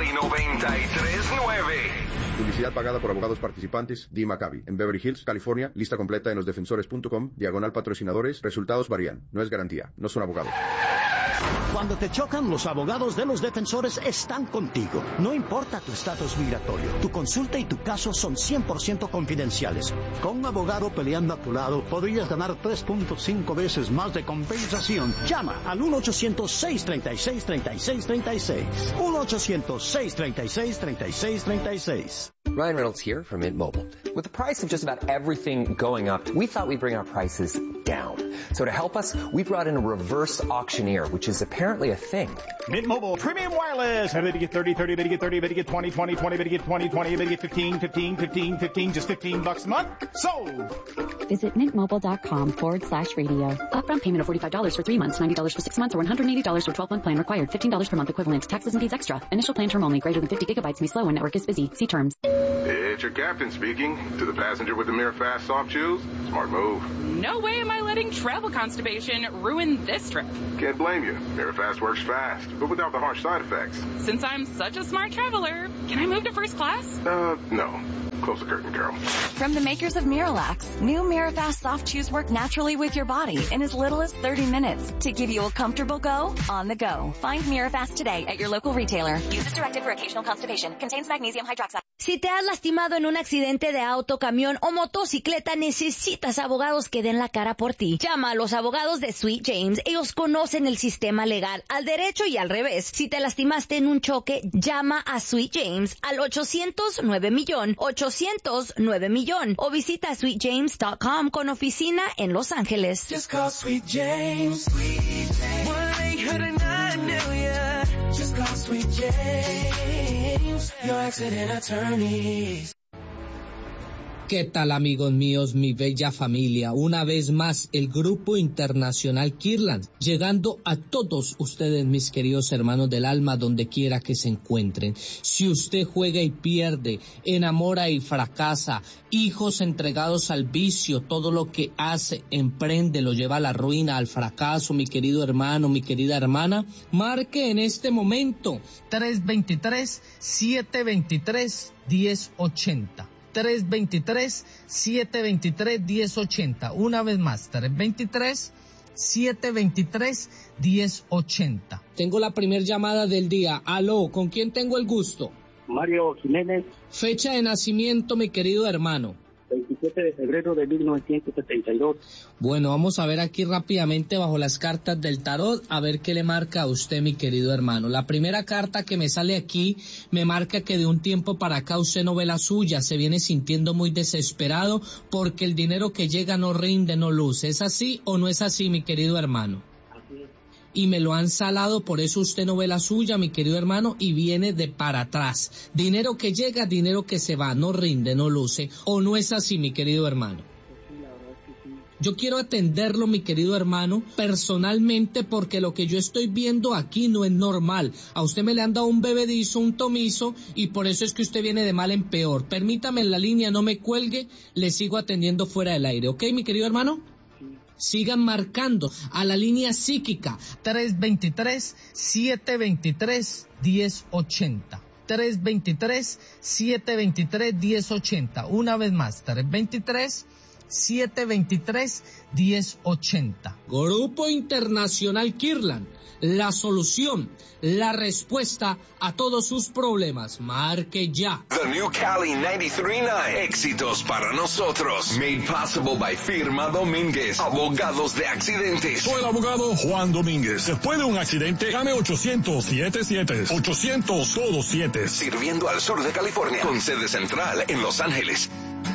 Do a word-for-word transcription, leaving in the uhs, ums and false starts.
Cali noventa y tres punto nueve. Publicidad pagada por abogados participantes. Dee Maccabi. En Beverly Hills, California. Lista completa en los defensores punto com. Diagonal patrocinadores. Resultados varían. No es garantía. No son abogados. Cuando te chocan, los abogados de los defensores están contigo. No importa tu estatus migratorio. Tu consulta y tu caso son cien por ciento confidenciales. Con un abogado peleando a tu lado, podrías ganar tres punto cinco veces más de compensación. Llama al uno ochocientos, seis tres seis, tres seis tres seis. uno ochocientos, seis tres seis, tres seis tres seis. Ryan Reynolds here from Mint Mobile. With the price of just about everything going up, we thought we'd bring our prices down. So to help us, we brought in a reverse auctioneer, which is apparently a thing. Mint Mobile Premium Wireless. How did you get thirty, thirty, did you get thirty, did you get twenty, twenty, twenty, did you get twenty, twenty, did you get fifteen, fifteen, fifteen, fifteen, just fifteen bucks a month? Sold! Visit mintmobile.com forward slash radio. Upfront payment of forty-five dollars for three months, ninety dollars for six months, or one hundred eighty dollars for twelve-month plan required. fifteen dollars per month equivalent. Taxes and fees extra. Initial plan term only. Greater than fifty gigabytes may slow when network is busy. See terms. It's your captain speaking. To the passenger with the Mirafast soft chews, smart move. No way am I letting travel constipation ruin this trip. Can't blame you. Mirafast works fast, but without the harsh side effects. Since I'm such a smart traveler, can I move to first class? Uh, no. Close the curtain, Carol. From the makers of Miralax, new Mirafast soft chews work naturally with your body in as little as thirty minutes to give you a comfortable go on the go. Find Mirafast today at your local retailer. Use as directed for occasional constipation. Contains magnesium hydroxide. Si te has lastimado en un accidente de auto, camión o motocicleta, necesitas abogados que den la cara por ti. Llama a los abogados de Sweet James. Ellos conocen el sistema legal al derecho y al revés. Si te lastimaste en un choque, llama a Sweet James al ochocientos nueve millón, ochocientos nueve millón o visita sweet james punto com con oficina en Los Ángeles. Just call Sweet James. Sweet James. one eight hundred nine million. Just call Sweet James. Your accident attorneys. ¿Qué tal, amigos míos, mi bella familia? Una vez más, el Grupo Internacional Kirtland, llegando a todos ustedes, mis queridos hermanos del alma, donde quiera que se encuentren. Si usted juega y pierde, enamora y fracasa, hijos entregados al vicio, todo lo que hace, emprende, lo lleva a la ruina, al fracaso, mi querido hermano, mi querida hermana, marque en este momento tres dos tres, siete dos tres, uno cero ocho cero. tres dos tres, siete dos tres, uno cero ocho cero. Una vez más, tres dos tres, siete dos tres, uno cero ocho cero. Tengo la primer llamada del día. Aló, ¿con quién tengo el gusto? Mario Jiménez. Fecha de nacimiento, mi querido hermano. veintisiete de febrero de mil novecientos setenta y dos. Bueno, vamos a ver aquí rápidamente bajo las cartas del tarot, a ver qué le marca a usted, mi querido hermano. La primera carta que me sale aquí me marca que de un tiempo para acá usted no ve la suya, se viene sintiendo muy desesperado porque el dinero que llega no rinde, no luce. ¿Es así o no es así, mi querido hermano? Y me lo han salado, por eso usted no ve la suya, mi querido hermano, y viene de para atrás. Dinero que llega, dinero que se va, no rinde, no luce. ¿O no es así, mi querido hermano? Yo quiero atenderlo, mi querido hermano, personalmente, porque lo que yo estoy viendo aquí no es normal. A usted me le han dado un bebedizo, un tomizo, y por eso es que usted viene de mal en peor. Permítame en la línea, no me cuelgue, le sigo atendiendo fuera del aire. ¿Ok, mi querido hermano? Sigan marcando a la línea psíquica tres dos tres, siete dos tres, uno cero ocho cero. tres dos tres, siete dos tres, uno cero ocho cero. Una vez más, tres dos tres, siete dos tres, uno cero ocho cero. Grupo Internacional Kirtland, la solución, la respuesta a todos sus problemas. Marque ya. The New Cali noventa y tres punto nueve. Éxitos para nosotros. Made possible by Firma Domínguez. Abogados de accidentes. Soy el abogado Juan Domínguez. Después de un accidente, llame ochocientos, siete siete, ochocientos, todo siete. Sirviendo al sur de California. Con sede central en Los Ángeles.